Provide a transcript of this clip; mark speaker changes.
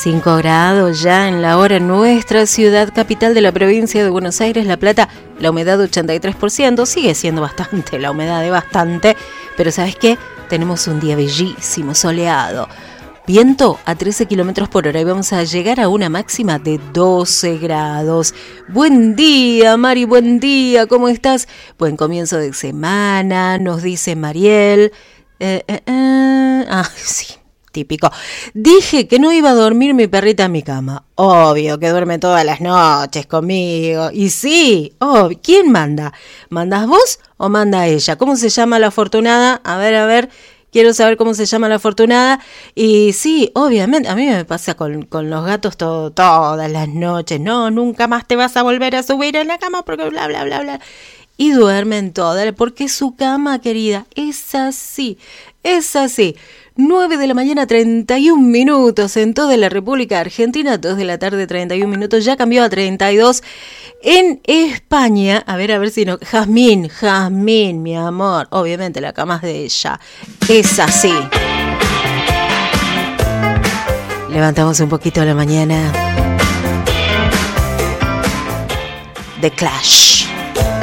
Speaker 1: 5 grados ya en la hora en nuestra ciudad capital de la provincia de Buenos Aires, La Plata. La humedad 83%, sigue siendo bastante, la humedad de bastante, pero ¿sabes qué? Tenemos un día bellísimo, soleado. Viento a 13 kilómetros por hora y vamos a llegar a una máxima de 12 grados. Buen día, Mari, buen día, ¿cómo estás? Buen comienzo de semana, nos dice Mariel. Sí, típico. Dije que no iba a dormir mi perrita en mi cama. Obvio que duerme todas las noches conmigo. Y sí, ¿quién manda? ¿Mandas vos o manda ella? ¿Cómo se llama la afortunada? A ver. Quiero saber cómo se llama la afortunada. Y sí, obviamente, a mí me pasa con los gatos todas las noches. No, nunca más te vas a volver a subir en la cama porque bla, bla, bla, bla. Y duermen todas, porque su cama, querida, es así. 9 de la mañana, 31 minutos en toda la República Argentina. 2 de la tarde, 31 minutos. Ya cambió a 32 en España. A ver si no. Jazmín, mi amor. Obviamente la cama es de ella. Es así. Levantamos un poquito la mañana. The Clash.